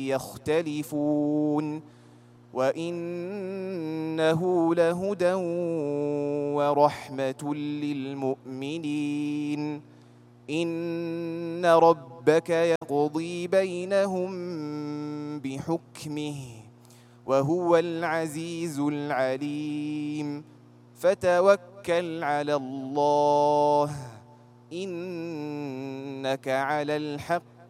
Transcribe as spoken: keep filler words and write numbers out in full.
يختلفون وإنه لهدى ورحمة للمؤمنين إن ربك يقضي بينهم بحكمه وهو العزيز العليم فتوكل على الله إنك على الحق